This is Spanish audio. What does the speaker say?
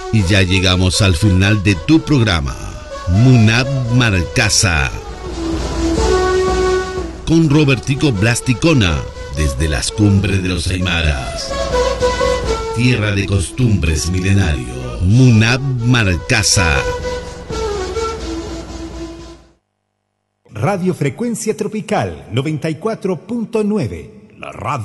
Y ya llegamos al final de tu programa, Munab Marcasa, con Robertico Blasticona, desde las cumbres de los Aymaras, tierra de costumbres milenario. Munab Marcasa. Radio Frecuencia Tropical 94.9, la radio